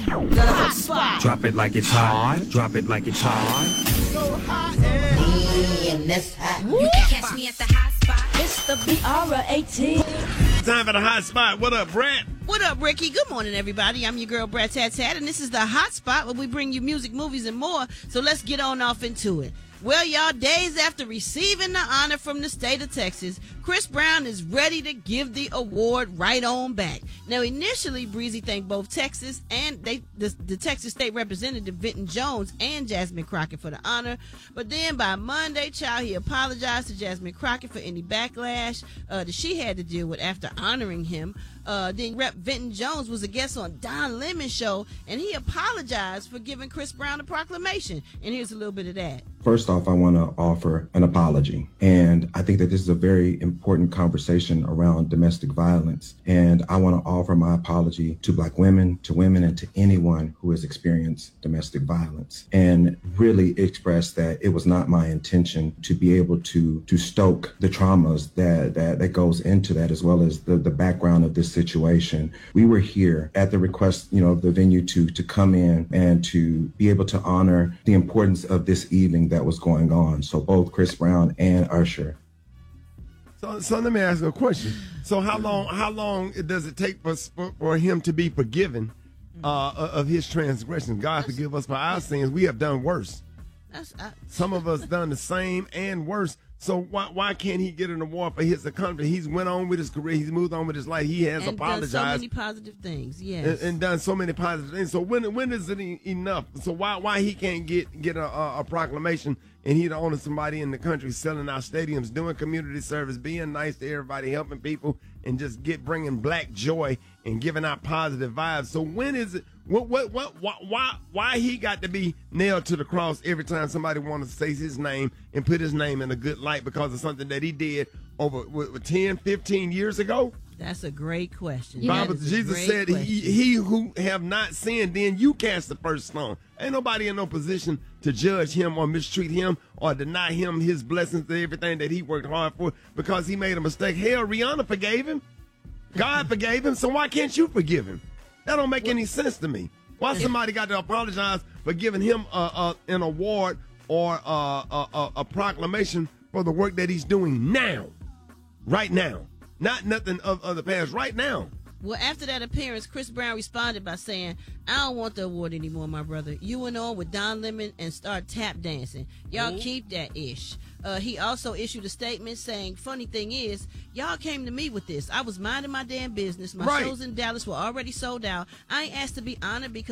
The hot spot. Drop it like it's hot. Drop it like it's hot. And that's hot. You can catch me at the hot spot. It's the BR18. Time for the hot spot. What up, Brett? What up, Ricky? Good morning, everybody. I'm your girl, Brett Tat Tat, and this is the hot spot where we bring you music, movies, and more. So let's get on off into it. Well, y'all, days after receiving the honor from the state of Texas, Chris Brown is ready to give the award right on back. Now, initially, Breezy thanked both Texas and the Texas State Representative Vinton Jones and Jasmine Crockett for the honor. But then by Monday, he apologized to Jasmine Crockett for any backlash that she had to deal with after honoring him. Then Rep. Vinton Jones was a guest on Don Lemon's show, and he apologized for giving Chris Brown a proclamation. And here's a little bit of that. First off, I want to offer an apology. And I think that this is a very important conversation around domestic violence. And I want to offer my apology to Black women, and to anyone who has experienced domestic violence. And really express that it was not my intention to be able to stoke the traumas that goes into that, as well as the background of this situation. We were here at the request, of the venue to come in and to be able to honor the importance of this evening that was going on. So both Chris Brown and Usher. So let me ask you a question. So how long does it take for him to be forgiven of his transgressions? God forgive us for our sins. We have done worse. Some of us done the same and worse. So why can't he get an award for his accomplishment? He's went on with his career. He's moved on with his life. He has apologized. Done so many positive things, yes. And done so many positive things. So when is it enough? So why he can't get a proclamation, and he the only somebody in the country selling out stadiums, doing community service, being nice to everybody, helping people, and just bringing black joy and giving out positive vibes. So when is it? Why he got to be nailed to the cross every time somebody wants to say his name and put his name in a good light because of something that he did over 10, 15 years ago? That's a great question. Bible, Jesus said, he who have not sinned, then you cast the first stone. Ain't nobody in no position to judge him or mistreat him or deny him his blessings and everything that he worked hard for because he made a mistake. Hell, Rihanna forgave him. God forgave him, so why can't you forgive him? That don't make any sense to me. Why somebody got to apologize for giving him an award or a proclamation for the work that he's doing now, right now, not nothing of the past, right now? Well, after that appearance, Chris Brown responded by saying, "I don't want the award anymore, my brother. You went on with Don Lemon and start tap dancing. Y'all keep that ish." He also issued a statement saying, "Funny thing is, y'all came to me with this. I was minding my damn business. My shows in Dallas were already sold out. I ain't asked to be honored because